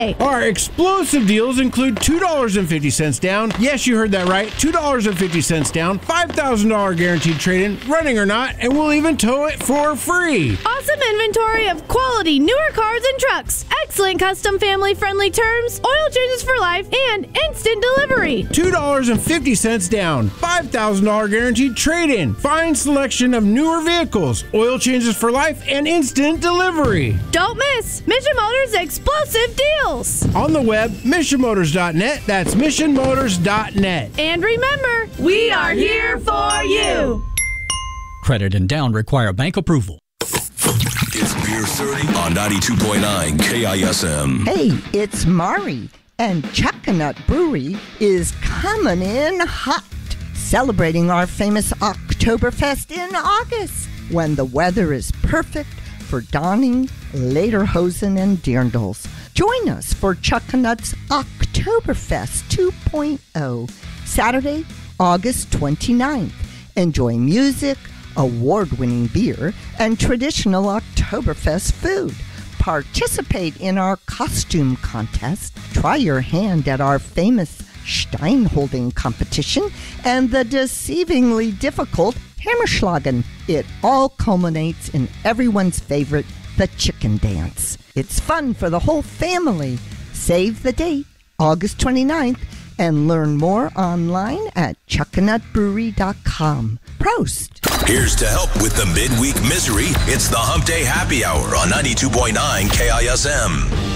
Our explosive deals include $2.50 down. Yes, you heard that right. $2.50 down, $5,000 guaranteed trade-in, running or not, and we'll even tow it for free. Awesome inventory of quality newer cars and trucks. Excellent custom family-friendly terms, oil changes for life, and instant delivery. $2.50 down, $5,000 guaranteed trade-in. Fine selection of newer vehicles, oil changes for life, and instant delivery. Don't miss Mission Motors' explosive deals. On the web, missionmotors.net. That's missionmotors.net. And remember, we are here for you. Credit and down require bank approval. It's Beer 30 on 92.9 KISM. Hey, it's Mari, and Chuckanut Brewery is coming in hot, celebrating our famous Oktoberfest in August, when the weather is perfect for donning lederhosen and dirndls. Join us for Chuckanut's Oktoberfest 2.0, Saturday, August 29th. Enjoy music, award-winning beer, and traditional Oktoberfest food. Participate in our costume contest, try your hand at our famous Steinholding competition, and the deceivingly difficult Hammerschlagen. It all culminates in everyone's favorite, the chicken dance. It's fun for the whole family. Save the date, August 29th, and learn more online at chuckanutbrewery.com. Prost! Here's to help with the midweek misery. It's the Hump Day Happy Hour on 92.9 KISM.